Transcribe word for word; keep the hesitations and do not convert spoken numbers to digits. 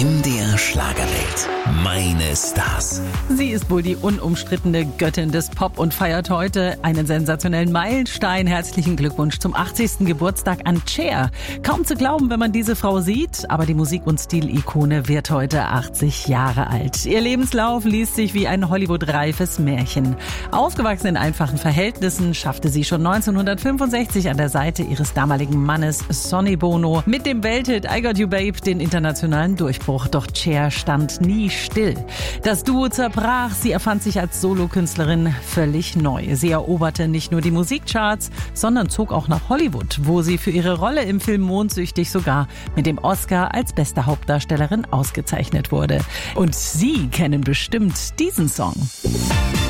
M D R Schlagerwelt. Meine Stars. Sie ist wohl die unumstrittene Göttin des Pop und feiert heute einen sensationellen Meilenstein. Herzlichen Glückwunsch zum achtzigsten Geburtstag an Cher. Kaum zu glauben, wenn man diese Frau sieht, aber die Musik- und Stilikone wird heute achtzig Jahre alt. Ihr Lebenslauf liest sich wie ein Hollywood-reifes Märchen. Aufgewachsen in einfachen Verhältnissen, schaffte sie schon neunzehnhundertfünfundsechzig an der Seite ihres damaligen Mannes Sonny Bono mit dem Welthit I Got You Babe den internationalen Durchbruch. Doch Cher stand nie still. Das Duo zerbrach, sie erfand sich als Solokünstlerin völlig neu. Sie eroberte nicht nur die Musikcharts, sondern zog auch nach Hollywood, wo sie für ihre Rolle im Film Mondsüchtig sogar mit dem Oscar als beste Hauptdarstellerin ausgezeichnet wurde. Und Sie kennen bestimmt diesen Song.